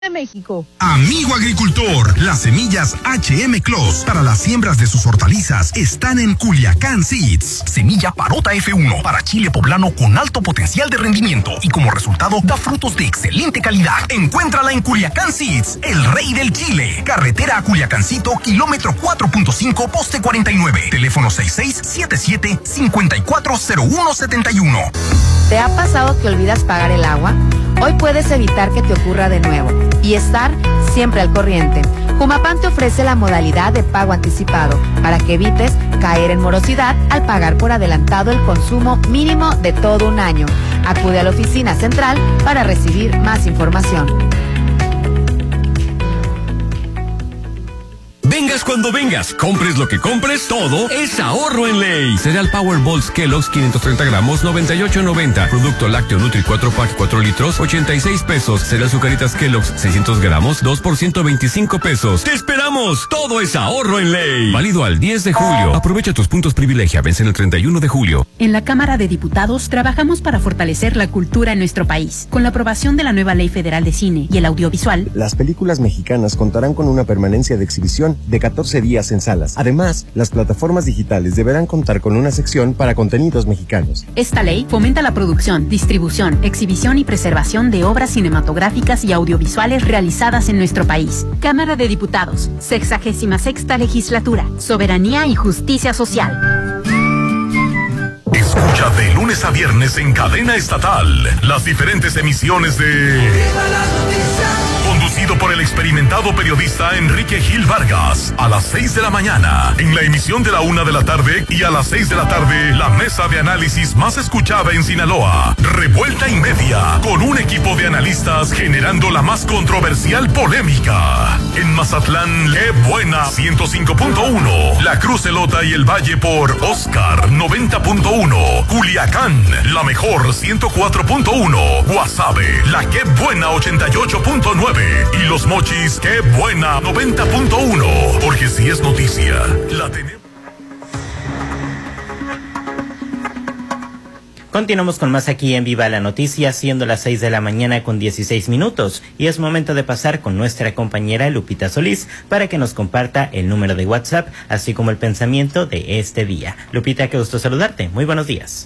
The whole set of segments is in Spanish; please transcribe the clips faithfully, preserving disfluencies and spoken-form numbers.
de México. Amigo agricultor, las semillas H M Clos para las siembras de sus hortalizas están en Culiacán Seeds. Semilla Parota F uno para chile poblano con alto potencial de rendimiento y como resultado da frutos de excelente calidad. Encuéntrala en Culiacán Seeds, el rey del chile. Carretera a Culiacancito, kilómetro cuatro punto cinco, poste cuarenta y nueve. Teléfono seis seis siete siete, cinco cuatro cero uno siete uno. ¿Te ha pasado que olvidas pagar el agua? Hoy puedes evitar que te ocurra de nuevo y estar siempre al corriente. Humapam te ofrece la modalidad de pago anticipado para que evites caer en morosidad al pagar por adelantado el consumo mínimo de todo un año. Acude a la oficina central para recibir más información. Vengas cuando vengas, compres lo que compres, todo es ahorro en ley. Cereal Powerballs Kellogg's quinientos treinta gramos, noventa y ocho noventa. Producto lácteo Nutri cuatro pack cuatro litros, ochenta y seis pesos. Cereal Zucaritas Kellogg's seiscientos gramos, dos por ciento veinticinco pesos. ¡Te esperamos! Todo es ahorro en ley. Válido al diez de julio. Aprovecha tus puntos privilegia, vencen el treinta y uno de julio. En la Cámara de Diputados trabajamos para fortalecer la cultura en nuestro país. Con la aprobación de la nueva Ley Federal de Cine y el Audiovisual, las películas mexicanas contarán con una permanencia de exhibición de catorce días en salas. Además, las plataformas digitales deberán contar con una sección para contenidos mexicanos. Esta ley fomenta la producción, distribución, exhibición y preservación de obras cinematográficas y audiovisuales realizadas en nuestro país. Cámara de Diputados, sexagésima sexta legislatura, soberanía y justicia social. Escucha de lunes a viernes en cadena estatal las diferentes emisiones de conducido por el experimentado periodista Enrique Gil Vargas a las seis de la mañana, en la emisión de la una de la tarde y a las seis de la tarde la mesa de análisis más escuchada en Sinaloa, Revuelta y Media, con un equipo de analistas generando la más controversial polémica. En Mazatlán, Qué Buena ciento cinco punto uno, La Cruz Elota y el Valle por Oscar noventa punto uno, Culiacán, La Mejor ciento cuatro punto uno, Guasave, La Qué Buena ochenta y ocho punto nueve y Los Mochis, Qué Buena noventa punto uno, porque si es noticia, la tenemos. Continuamos con más aquí en Viva la Noticia, siendo las seis de la mañana con dieciséis minutos, y es momento de pasar con nuestra compañera Lupita Solís para que nos comparta el número de WhatsApp, así como el pensamiento de este día. Lupita, qué gusto saludarte. Muy buenos días.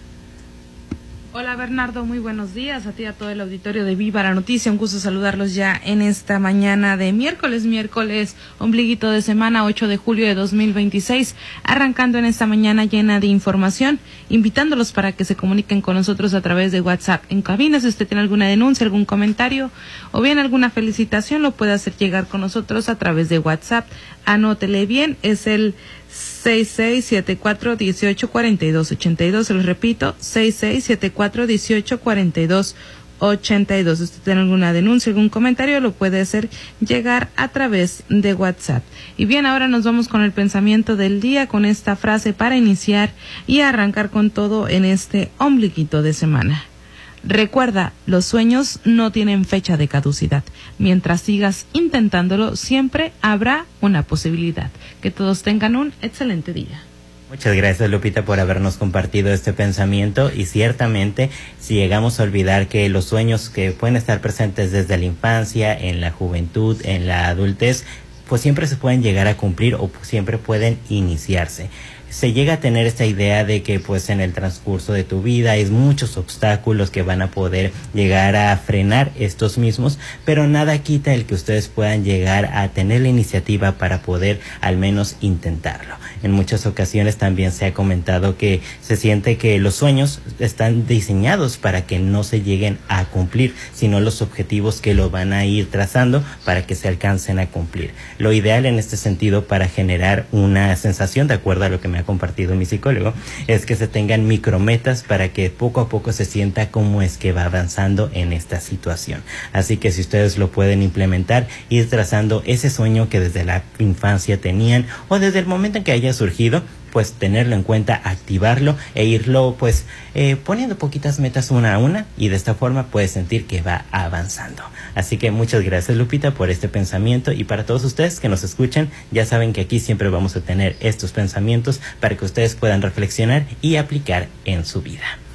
Hola Bernardo, muy buenos días a ti y a todo el auditorio de Viva la Noticia, un gusto saludarlos ya en esta mañana de miércoles, miércoles, ombliguito de semana, ocho de julio de dos mil veintiséis, arrancando en esta mañana llena de información, invitándolos para que se comuniquen con nosotros a través de WhatsApp en cabina. Si usted tiene alguna denuncia, algún comentario o bien alguna felicitación, lo puede hacer llegar con nosotros a través de WhatsApp. Anótele bien, es el seis seis siete cuatro, uno ocho cuatro dos ocho dos, se lo repito, seis seis siete cuatro, uno ocho cuatro dos ocho dos. Si usted tiene alguna denuncia, algún comentario, lo puede hacer llegar a través de WhatsApp. Y bien, ahora nos vamos con el pensamiento del día, con esta frase para iniciar y arrancar con todo en este ombliguito de semana. Recuerda, los sueños no tienen fecha de caducidad. Mientras sigas intentándolo, siempre habrá una posibilidad. Que todos tengan un excelente día. Muchas gracias, Lupita, por habernos compartido este pensamiento, y ciertamente si llegamos a olvidar que los sueños que pueden estar presentes desde la infancia, en la juventud, en la adultez, pues siempre se pueden llegar a cumplir o siempre pueden iniciarse. Se llega a tener esta idea de que pues en el transcurso de tu vida hay muchos obstáculos que van a poder llegar a frenar estos mismos, pero nada quita el que ustedes puedan llegar a tener la iniciativa para poder al menos intentarlo. En muchas ocasiones también se ha comentado que se siente que los sueños están diseñados para que no se lleguen a cumplir, sino los objetivos que lo van a ir trazando para que se alcancen a cumplir. Lo ideal en este sentido, para generar una sensación, de acuerdo a lo que me ha compartido mi psicólogo, es que se tengan micrometas para que poco a poco se sienta cómo es que va avanzando en esta situación. Así que si ustedes lo pueden implementar, ir trazando ese sueño que desde la infancia tenían o desde el momento en que haya surgido, pues tenerlo en cuenta, activarlo e irlo pues eh, poniendo poquitas metas una a una, y de esta forma puedes sentir que va avanzando. Así que muchas gracias, Lupita, por este pensamiento, y para todos ustedes que nos escuchan, ya saben que aquí siempre vamos a tener estos pensamientos para que ustedes puedan reflexionar y aplicar en su vida.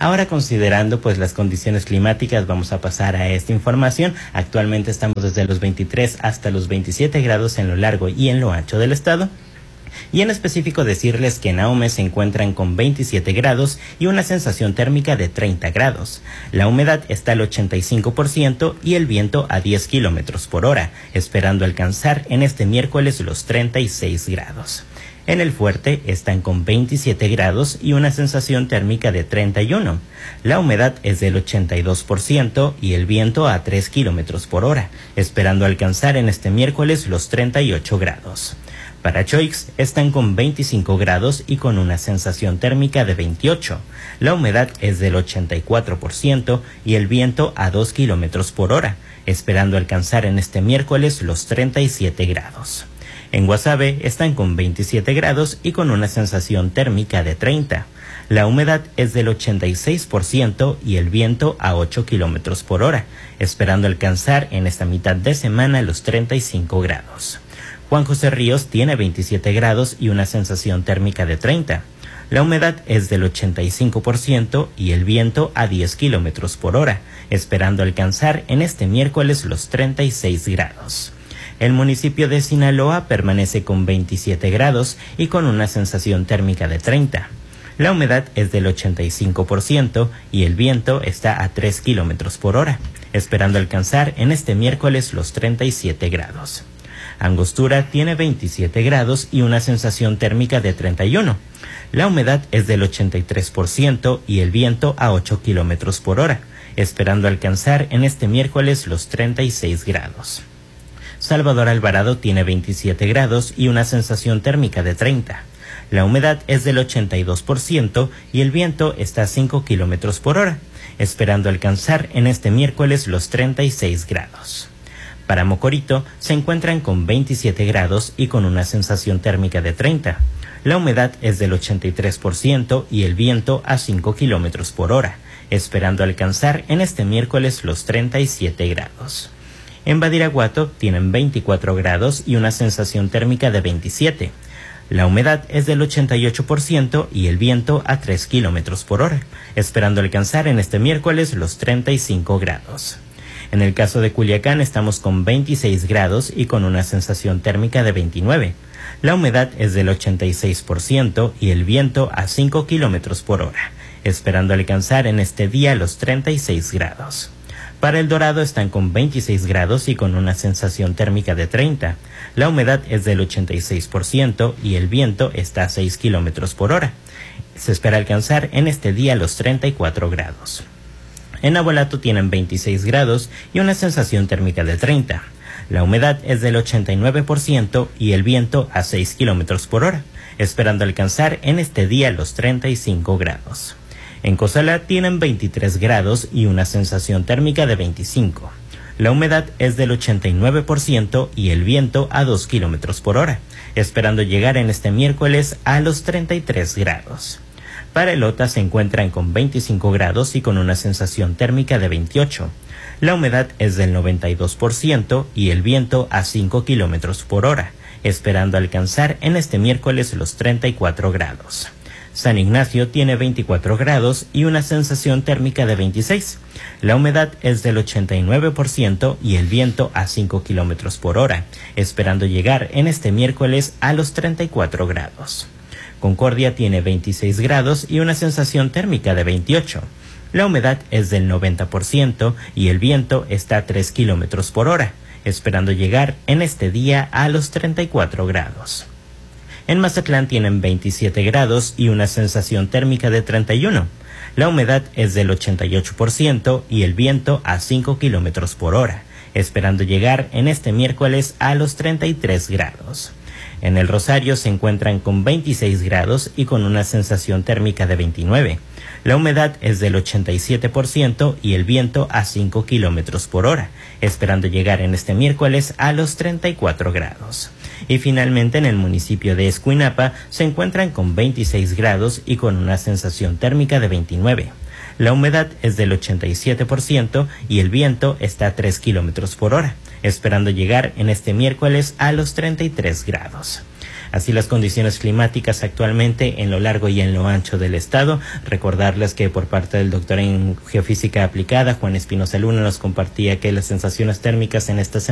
Ahora, considerando pues las condiciones climáticas, vamos a pasar a esta información. Actualmente estamos desde los veintitrés hasta los veintisiete grados en lo largo y en lo ancho del estado. Y en específico decirles que en Ahome se encuentran con veintisiete grados y una sensación térmica de treinta grados. La humedad está al ochenta y cinco por ciento y el viento a diez kilómetros por hora, esperando alcanzar en este miércoles los treinta y seis grados. En el Fuerte están con veintisiete grados y una sensación térmica de treinta y uno. La humedad es del ochenta y dos por ciento y el viento a tres kilómetros por hora, esperando alcanzar en este miércoles los treinta y ocho grados. Para Choix están con veinticinco grados y con una sensación térmica de veintiocho. La humedad es del ochenta y cuatro por ciento y el viento a dos kilómetros por hora, esperando alcanzar en este miércoles los treinta y siete grados. En Guasave están con veintisiete grados y con una sensación térmica de treinta. La humedad es del ochenta y seis por ciento y el viento a ocho kilómetros por hora, esperando alcanzar en esta mitad de semana los treinta y cinco grados. Juan José Ríos tiene veintisiete grados y una sensación térmica de treinta. La humedad es del ochenta y cinco por ciento y el viento a diez kilómetros por hora, esperando alcanzar en este miércoles los treinta y seis grados. El municipio de Sinaloa permanece con veintisiete grados y con una sensación térmica de treinta. La humedad es del ochenta y cinco por ciento y el viento está a tres kilómetros por hora, esperando alcanzar en este miércoles los treinta y siete grados. Angostura tiene veintisiete grados y una sensación térmica de treinta y uno. La humedad es del ochenta y tres por ciento y el viento a ocho kilómetros por hora, esperando alcanzar en este miércoles los treinta y seis grados. Salvador Alvarado tiene veintisiete grados y una sensación térmica de treinta. La humedad es del ochenta y dos por ciento y el viento está a cinco kilómetros por hora, esperando alcanzar en este miércoles los treinta y seis grados. Para Mocorito se encuentran con veintisiete grados y con una sensación térmica de treinta. La humedad es del ochenta y tres por ciento y el viento a cinco kilómetros por hora, esperando alcanzar en este miércoles los treinta y siete grados. En Badiraguato tienen veinticuatro grados y una sensación térmica de veintisiete. La humedad es del ochenta y ocho por ciento y el viento a tres kilómetros por hora, esperando alcanzar en este miércoles los treinta y cinco grados. En el caso de Culiacán estamos con veintiséis grados y con una sensación térmica de veintinueve. La humedad es del ochenta y seis por ciento y el viento a cinco kilómetros por hora, esperando alcanzar en este día los treinta y seis grados. Para El Dorado están con veintiséis grados y con una sensación térmica de treinta. La humedad es del ochenta y seis por ciento y el viento está a seis kilómetros por hora. Se espera alcanzar en este día los treinta y cuatro grados. En Navolato tienen veintiséis grados y una sensación térmica de treinta. La humedad es del ochenta y nueve por ciento y el viento a seis kilómetros por hora, esperando alcanzar en este día los treinta y cinco grados. En Cozalá tienen veintitrés grados y una sensación térmica de veinticinco. La humedad es del ochenta y nueve por ciento y el viento a dos kilómetros por hora, esperando llegar en este miércoles a los treinta y tres grados. Para Elota se encuentran con veinticinco grados y con una sensación térmica de veintiocho. La humedad es del noventa y dos por ciento y el viento a cinco kilómetros por hora, esperando alcanzar en este miércoles los treinta y cuatro grados. San Ignacio tiene veinticuatro grados y una sensación térmica de veintiséis. La humedad es del ochenta y nueve por ciento y el viento a cinco kilómetros por hora, esperando llegar en este miércoles a los treinta y cuatro grados. Concordia tiene veintiséis grados y una sensación térmica de veintiocho. La humedad es del noventa por ciento y el viento está a tres kilómetros por hora, esperando llegar en este día a los treinta y cuatro grados. En Mazatlán tienen veintisiete grados y una sensación térmica de treinta y uno. La humedad es del ochenta y ocho por ciento y el viento a cinco kilómetros por hora, esperando llegar en este miércoles a los treinta y tres grados. En El Rosario se encuentran con veintiséis grados y con una sensación térmica de veintinueve. La humedad es del ochenta y siete por ciento y el viento a cinco kilómetros por hora, esperando llegar en este miércoles a los treinta y cuatro grados. Y finalmente en el municipio de Escuinapa se encuentran con veintiséis grados y con una sensación térmica de veintinueve. La humedad es del ochenta y siete por ciento y el viento está a tres kilómetros por hora, esperando llegar en este miércoles a los treinta y tres grados. así las condiciones climáticas actualmente en lo largo y en lo ancho del estado. Recordarles que por parte del doctor en geofísica aplicada, Juan Espinosa Luna, nos compartía que las sensaciones térmicas en esta semana